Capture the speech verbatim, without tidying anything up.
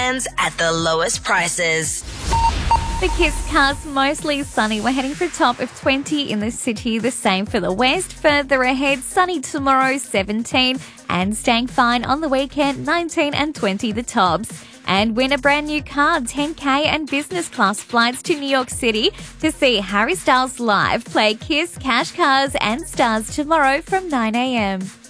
brands at the lowest prices. The Kiss cars mostly sunny. We're heading for a top of twenty in the city. The same for the west. Further ahead, sunny tomorrow, seventeen. And staying fine on the weekend, nineteen and twenty the tops. And win a brand new car, ten K and business class flights to New York City to see Harry Styles live. Play Kiss, Cash Cars and Stars tomorrow from nine a.m.